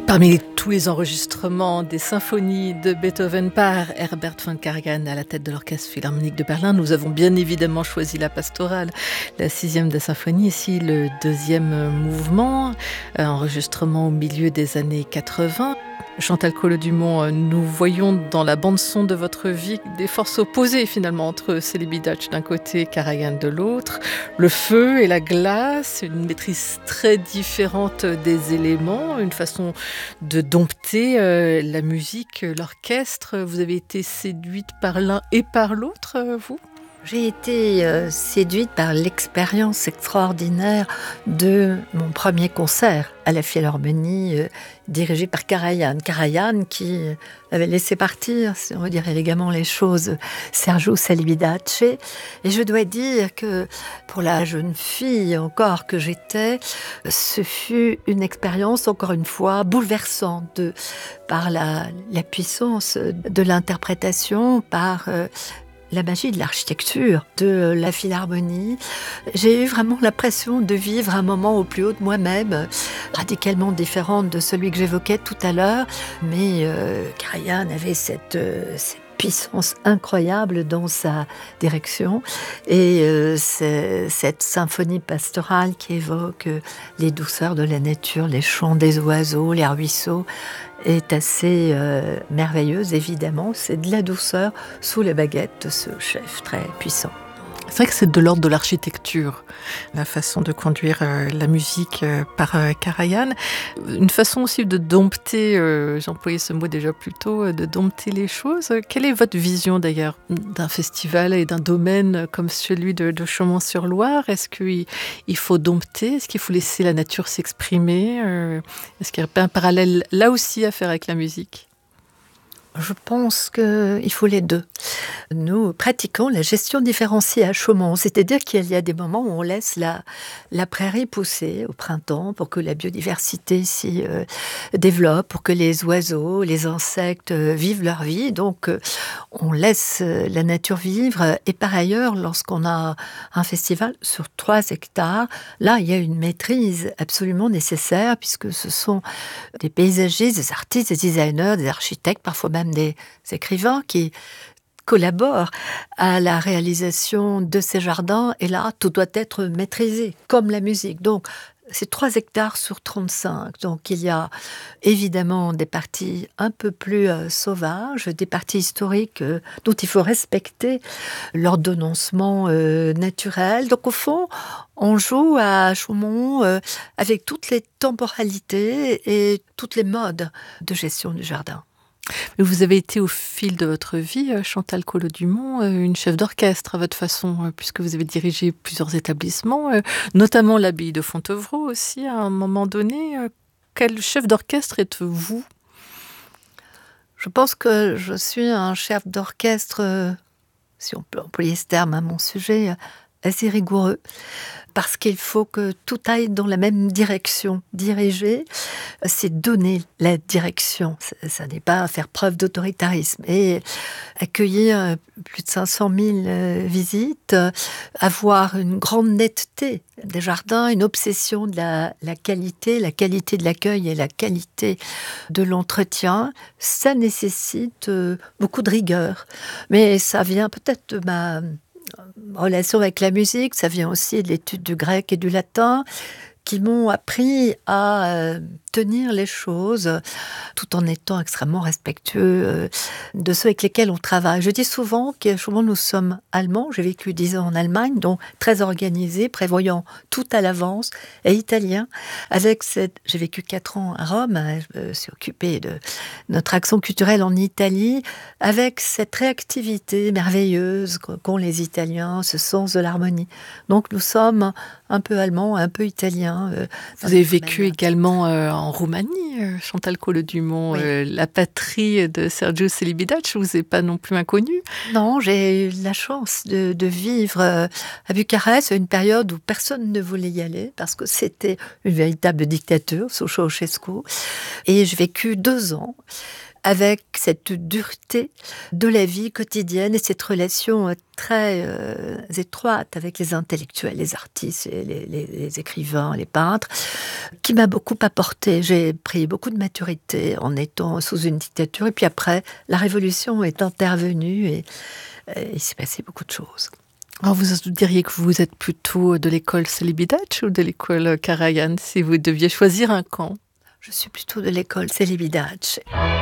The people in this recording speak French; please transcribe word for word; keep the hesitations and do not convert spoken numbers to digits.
Parmi tous les enregistrements des symphonies de Beethoven par Herbert von Karajan à la tête de l'Orchestre Philharmonique de Berlin, nous avons bien évidemment choisi la pastorale, la sixième de symphonie, ici le deuxième mouvement, enregistrement au milieu des années quatre-vingts. Chantal Collot-Dumont, nous voyons dans la bande-son de votre vie des forces opposées finalement entre Celibidache d'un côté, Karajan de l'autre, le feu et la glace, une maîtrise très différente des éléments, une façon de dompter euh, la musique, l'orchestre. Vous avez été séduite par l'un et par l'autre, euh, vous ? J'ai été euh, séduite par l'expérience extraordinaire de mon premier concert à la Philharmonie, euh, dirigé par Karajan. Karajan qui avait laissé partir, si on veut dire élégamment les choses, Sergiu Celibidache. Et je dois dire que pour la jeune fille encore que j'étais, ce fut une expérience, encore une fois, bouleversante de, par la, la puissance de l'interprétation, par... Euh, la magie de l'architecture, de la Philharmonie. J'ai eu vraiment l'impression de vivre un moment au plus haut de moi-même, radicalement différente de celui que j'évoquais tout à l'heure. Mais euh, Karajan avait cette, euh, cette puissance incroyable dans sa direction. Et euh, c'est, cette symphonie pastorale qui évoque euh, les douceurs de la nature, les chants des oiseaux, les ruisseaux, est assez euh, merveilleuse, évidemment. C'est de la douceur sous les baguettes de ce chef très puissant. C'est vrai que c'est de l'ordre de l'architecture, la façon de conduire euh, la musique euh, par euh, Karajan. Une façon aussi de dompter, euh, j'employais ce mot déjà plus tôt, euh, de dompter les choses. Quelle est votre vision d'ailleurs d'un festival et d'un domaine comme celui de, de Chaumont-sur-Loire ? Est-ce qu'il il faut dompter ? Est-ce qu'il faut laisser la nature s'exprimer ? euh, Est-ce qu'il y a un parallèle là aussi à faire avec la musique ? Je pense qu'il faut les deux. Nous pratiquons la gestion différenciée à Chaumont, c'est-à-dire qu'il y a des moments où on laisse la, la prairie pousser au printemps pour que la biodiversité s'y euh, développe, pour que les oiseaux, les insectes euh, vivent leur vie. Donc euh, on laisse euh, la nature vivre. Et par ailleurs, lorsqu'on a un festival sur trois hectares, là il y a une maîtrise absolument nécessaire puisque ce sont des paysagistes, des artistes, des designers, des architectes, parfois même des écrivains qui collaborent à la réalisation de ces jardins. Et là, tout doit être maîtrisé, comme la musique. Donc, c'est trois hectares sur trente-cinq. Donc, il y a évidemment des parties un peu plus euh, sauvages, des parties historiques euh, dont il faut respecter l'ordonnancement euh, naturel. Donc, au fond, on joue à Chaumont euh, avec toutes les temporalités et toutes les modes de gestion du jardin. Vous avez été au fil de votre vie, Chantal Collot-Dumont, une chef d'orchestre à votre façon, puisque vous avez dirigé plusieurs établissements, notamment l'abbaye de Fontevraud aussi à un moment donné. Quel chef d'orchestre êtes-vous ? Je pense que je suis un chef d'orchestre, si on peut employer ce terme à mon sujet, assez rigoureux, parce qu'il faut que tout aille dans la même direction. Diriger, c'est donner la direction. Ça, ça n'est pas faire preuve d'autoritarisme. Et accueillir plus de cinq cent mille visites, avoir une grande netteté des jardins, une obsession de la, la qualité, la qualité de l'accueil et la qualité de l'entretien, ça nécessite beaucoup de rigueur. Mais ça vient peut-être de ma relation avec la musique, ça vient aussi de l'étude du grec et du latin, qui m'ont appris à euh, tenir les choses tout en étant extrêmement respectueux euh, de ceux avec lesquels on travaille. Je dis souvent que souvent nous sommes allemands, j'ai vécu dix ans en Allemagne, donc très organisés, prévoyant tout à l'avance, et italiens, avec cette... J'ai vécu quatre ans à Rome, je me suis occupée de notre action culturelle en Italie, avec cette réactivité merveilleuse qu'ont les Italiens, ce sens de l'harmonie. Donc nous sommes un peu allemands, un peu italiens. Euh, Vous avez vécu également euh, en Roumanie, euh, Chantal Collot-Dumont, oui. euh, la patrie de Sergiu Celibidache, vous n'est pas non plus inconnue. Non, j'ai eu la chance de, de vivre euh, à Bucarest à une période où personne ne voulait y aller parce que c'était une véritable dictature sous Ceausescu. Et j'ai vécu deux ans avec cette dureté de la vie quotidienne et cette relation très euh, étroite avec les intellectuels, les artistes, les, les, les écrivains, les peintres, qui m'a beaucoup apporté. J'ai pris beaucoup de maturité en étant sous une dictature, et puis après, la Révolution est intervenue et, et il s'est passé beaucoup de choses. Alors vous diriez que vous êt plutôt de l'école Celibidache ou de l'école Karajan, si vous deviez choisir un camp? Je suis plutôt de l'école Celibidache.